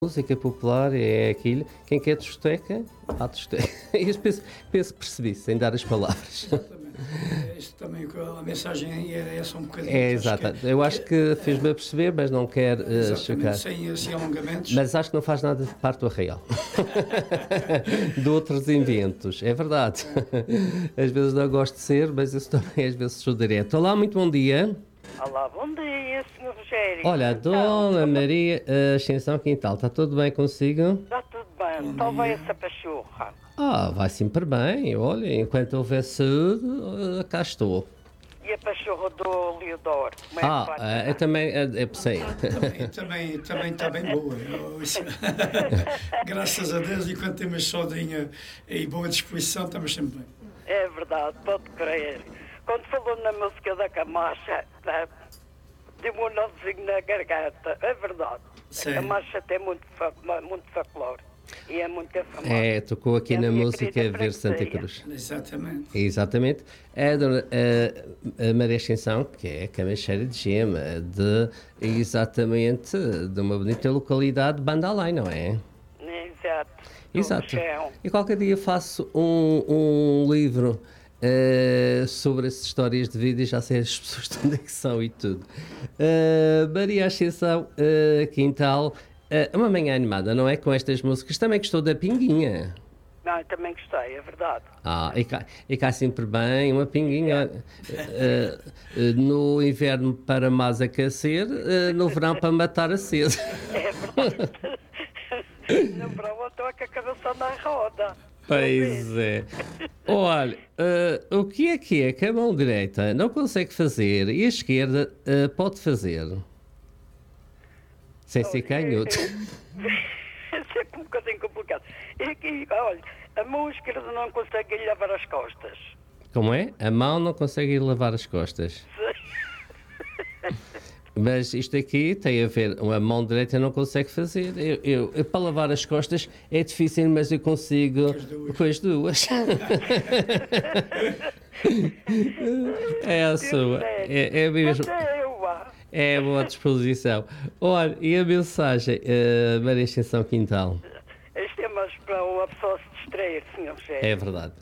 música popular é aquilo. Quem quer discoteca, há discoteca. Eu penso que percebi, sem dar as palavras. Exatamente. Isto também, a mensagem aí era essa um bocadinho. É, exato. Eu acho que fez-me a perceber, mas não quer chocar. Sem alongamentos. Mas acho que não faz nada de parte do real. De outros inventos. É verdade. Às vezes não gosto de ser, mas isso também às vezes sou direto. Olá, muito bom dia. Olá, bom dia, Sr. Rogério. Olha, Dona Maria Ascensão Quintal, está tudo bem consigo? Está tudo bem, só vai essa pachorra. Vai sempre bem. Olha, enquanto houver saúde, cá estou. E a pachorra do Leodoro? Como é que vai? Eu também, sei. Também está bem boa. Graças a Deus, enquanto temos saudinha e boa disposição, estamos sempre bem. É verdade, pode crer. Quando falou na música da Camacha, deu-me um nozinho na garganta. É verdade. Sim. A Camacha tem muito folclore. E é muito famosa. Tocou aqui na música querida Ver Santa Franceia. Cruz. Exatamente. Exatamente. A Maria Ascensão, que é a Camacheira de Gema, exatamente de uma bonita localidade, Bandalém, não é? Exato. Exato. Do chão. E qualquer dia faço um livro sobre as histórias de vida e já sei as pessoas de onde é que são e tudo. Maria Ascensão Quintal, uma manhã animada, não é? Com estas músicas. Também gostou da Pinguinha. Não, eu também gostei, é verdade. E cá sempre bem, uma pinguinha. No inverno para mais aquecer, no verão para matar a sede. É verdade. No verão eu estou com a cabeça na roda. Pois é. Olha, o que é que a mão direita não consegue fazer e a esquerda pode fazer? Sem ser canhoto. É sempre um bocadinho complicado. E, olha, a mão esquerda não consegue lhe lavar as costas. Como é? A mão não consegue ir lavar as costas. Mas isto aqui tem a ver, a mão direita não consegue fazer. Eu para lavar as costas é difícil, mas eu consigo com as duas. É a sua. É mesmo. É a boa disposição. Olha, e a mensagem, Maria Ascensão Quintal? Isto é mais para uma pessoa se distrair, Sr. Rogério. É verdade.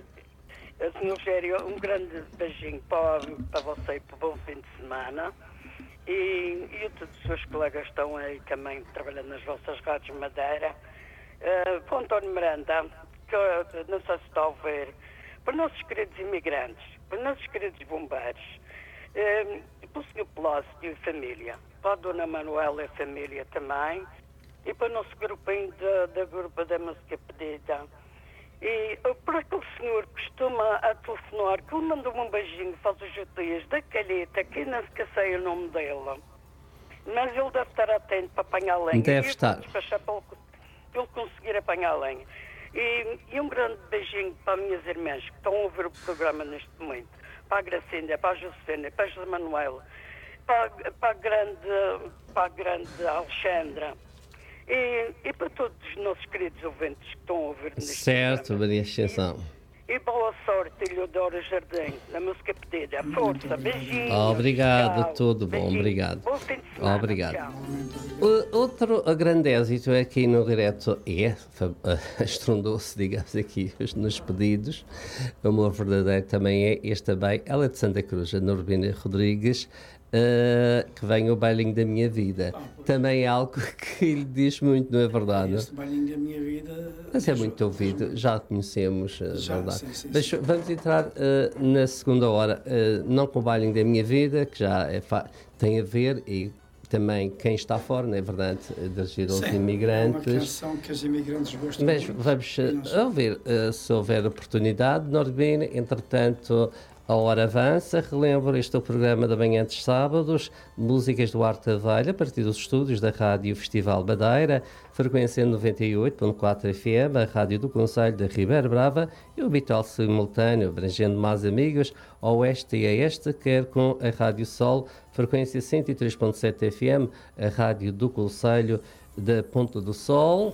Sr. Rogério, um grande beijinho para você e para o bom fim de semana. E todos os seus colegas estão aí também trabalhando nas vossas rádios Madeira. Para o António Miranda, que não sei se está a ouvir, para os nossos queridos imigrantes, para os nossos queridos bombeiros, para o Sr. Plácio e família, para a Dona Manuela e família também, e para o nosso grupinho da grupa da música pedida. E para aquele senhor que costuma a telefonar, que ele mandou-me um beijinho, faz os dias da Calheta, que não se sei o nome dele. Mas ele deve estar atento para apanhar lenha. Deve estar. Despachar para ele conseguir apanhar lenha. E um grande beijinho para as minhas irmãs que estão a ouvir o programa neste momento. Para a Gracinda, para a Josefina, para a José Manuel, para a grande Alexandra. E para todos os nossos queridos ouvintes que estão a ouvir neste Certo, programa. Maria Ascensão. E boa sorte, Eleodoro Jardim, na música pedida. Força, beijinhos. Obrigado, Tchau. tudo bom, Beijinhos. obrigado. Bom fim de semana. Obrigado. Tchau. Outro grande êxito aqui no direto estrondou-se, digamos aqui, nos pedidos. O meu verdadeiro também é este também. Ela é de Santa Cruz, a Norbina Rodrigues, que vem o bailinho da minha vida. Também é algo que lhe diz muito, não é verdade? Este bailinho da minha vida. Mas é muito ouvido, já conhecemos, verdade. Sim. Mas vamos entrar na segunda hora, não com o bailinho da minha vida, que já tem a ver, e também quem está fora, não é verdade, dirigir aos imigrantes. É uma canção que os imigrantes gostam Mas muito. vamos ouvir, se houver oportunidade, Norbina, entretanto. A hora avança, relembro, este é o programa da manhã dos sábados, músicas do Arte da Velha, a partir dos estúdios da Rádio Festival Madeira, frequência 98.4 FM, a Rádio do Concelho da Ribeira Brava e o habitual simultâneo, abrangendo mais amigos, a oeste e a este, quer com a Rádio Sol, frequência 103.7 FM, a Rádio do Concelho da Ponta do Sol.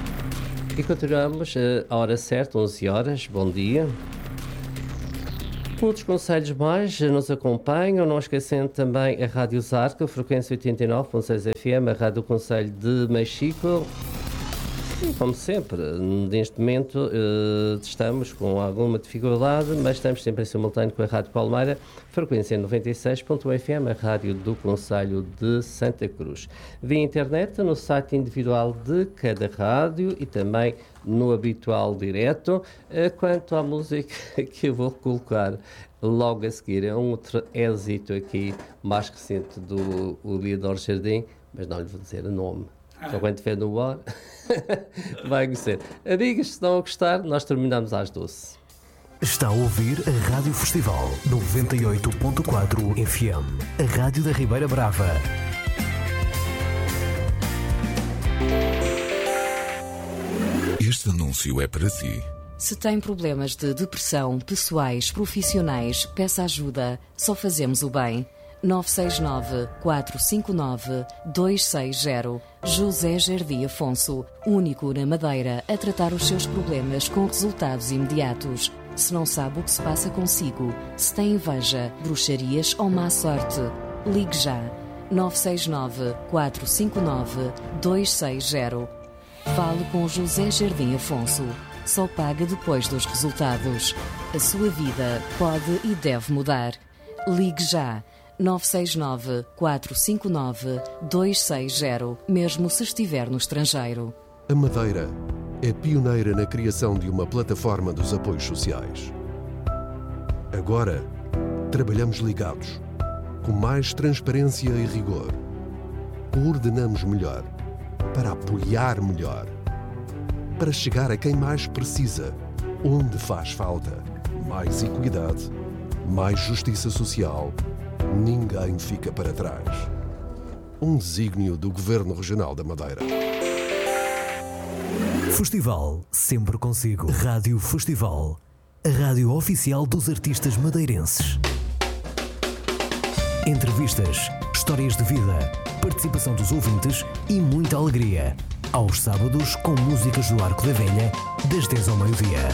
E continuamos a hora certa, 11 horas. Bom dia. Outros conselhos mais nos acompanham, não esquecendo também a Rádio Zarca, a frequência 89.6 FM, a Rádio Conselho de Mexico. E, como sempre, neste momento estamos com alguma dificuldade, mas estamos sempre em simultâneo com a Rádio Palmeira, frequência 96.1 FM, a Rádio do Conselho de Santa Cruz. Via internet, no site individual de cada rádio e também no habitual direto. Quanto à música que eu vou colocar logo a seguir, é um outro êxito aqui, mais recente do Leonor Jardim, mas não lhe vou dizer o nome. Só quando estiver no ar, vai conhecer. Amigas, se estão a gostar, nós terminamos às 12. Está a ouvir a Rádio Festival 98.4 FM, a Rádio da Ribeira Brava. Este anúncio é para si. Se tem problemas de depressão, pessoais, profissionais, peça ajuda. Só fazemos o bem. 969-459-260. José Jardim Afonso, único na Madeira a tratar os seus problemas com resultados imediatos. Se não sabe o que se passa consigo, se tem inveja, bruxarias ou má sorte, ligue já. 969-459-260. Fale com José Jardim Afonso. Só paga depois dos resultados. A sua vida pode e deve mudar. Ligue já. 969-459-260, mesmo se estiver no estrangeiro. A Madeira é pioneira na criação de uma plataforma dos apoios sociais. Agora, trabalhamos ligados, com mais transparência e rigor. Coordenamos melhor, para apoiar melhor, para chegar a quem mais precisa, onde faz falta. Mais equidade, mais justiça social. Ninguém fica para trás. Um desígnio do Governo Regional da Madeira. Festival sempre consigo. Rádio Festival, a rádio oficial dos artistas madeirenses. Entrevistas, histórias de vida, participação dos ouvintes e muita alegria. Aos sábados com músicas do Arco da Velha, das 10 ao meio-dia.